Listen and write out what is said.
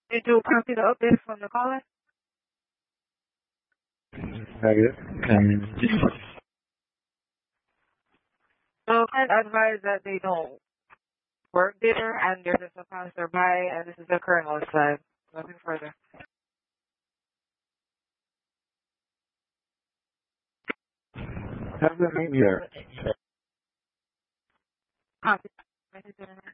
Did you copy the update from the caller? Negative. So can advise that they don't work there and there's just a passerby and this is occurring outside. Nothing further. Have them meet me there. Copy.